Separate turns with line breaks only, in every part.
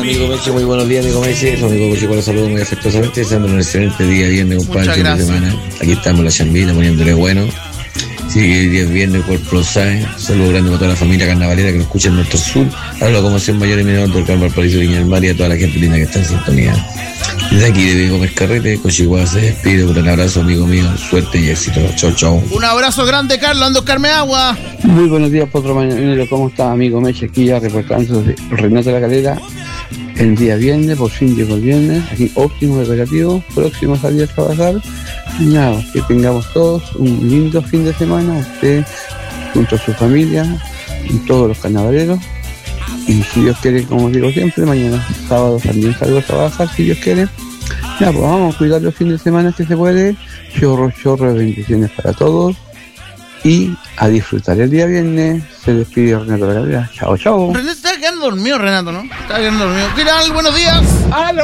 amigo Meche, muy buenos días, amigo Meche. Su amigo Coche, con los saludos muy afectuosamente. Deseando un excelente día viernes, compadre, fin de semana. Aquí estamos la chambita poniéndole bueno. Sí, el día es viernes, el cuerpo lo sabe. Saludos grandes para toda la familia carnavalera que nos escucha en nuestro sur. Hablo como ser mayor y menor del Carnaval Paraíso Viña del Mar y a toda la gente linda que está en sintonía. Desde aquí de Vigo Mescarrete, Cochiguá se despide. Un gran abrazo, amigo mío. Suerte y éxito. Chau, chau.
Un abrazo grande, Carlos. Ando Carmeagua.
Muy buenos días, Potro Mañanero. ¿Cómo está, amigo Meche? Aquí ya reportando de Renato de la Calera. El día viernes, por fin llegó el viernes. Aquí óptimo operativo. Próximo a salir a trabajar. Y nada, que tengamos todos un lindo fin de semana. Usted, junto a su familia, y todos los carnavaleros. Y si Dios quiere, como digo siempre, mañana sábado también salgo a trabajar, si Dios quiere. Ya, pues vamos a cuidar los fines de semana que se puede. Chorro de bendiciones para todos. Y a disfrutar el día viernes. Se despide Renato de la Calera. Chao, chao.
Renato está quedando dormido, Renato, ¿no? Está quedando dormido. ¿Qué tal? Buenos días.
¡Aló!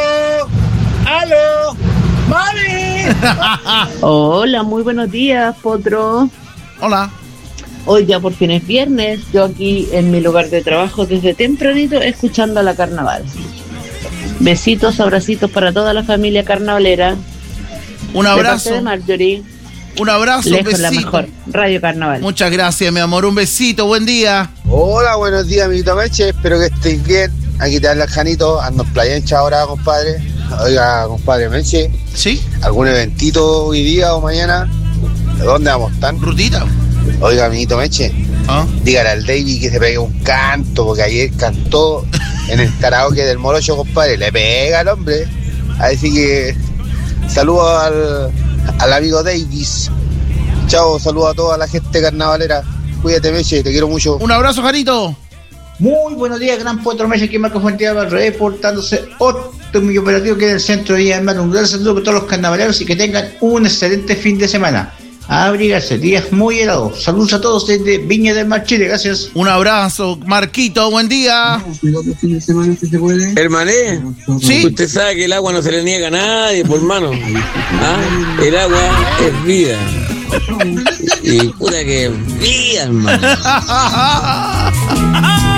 ¡Mari!
Hola, muy buenos días, Potro.
Hola.
Hoy ya por fin es viernes, yo aquí en mi lugar de trabajo desde tempranito escuchando a la carnaval. Besitos, abracitos para toda la familia carnavalera.
Un abrazo.
De parte de Marjorie.
Un abrazo,
lejos
besito.
La mejor Radio Carnaval.
Muchas gracias, mi amor. Un besito, buen día.
Hola, buenos días, amiguito Meche. Espero que estéis bien. Aquí te habla el Janito. Ando en Playa Ancha ahora, compadre. Oiga, compadre Meche.
¿Sí?
¿Algún eventito hoy día o mañana? ¿De dónde vamos a estar?
Rutita.
Oiga, amiguito Meche. Dígale al David que se pegue un canto, porque ayer cantó en el karaoke del Morocho, compadre. Le pega al hombre. Así que saludos al amigo Davis. Chao, saludos a toda la gente carnavalera. Cuídate, Meche, te quiero mucho.
Un abrazo, Jarito.
Muy buenos días, gran Potro Meche, aquí Marco Fuentealba, reportándose mi operativo que en el centro de Villa del Mar. Un gran saludo para todos los carnavaleros y que tengan un excelente fin de semana. A abrigarse, días muy helados. Saludos a todos desde Viña del Mar, Chile, gracias.
Un abrazo, Marquito, buen día.
Hermané,
¿sí?
Usted sabe que el agua no se le niega a nadie, por mano. El agua es vida. Y puta que vida, hermano.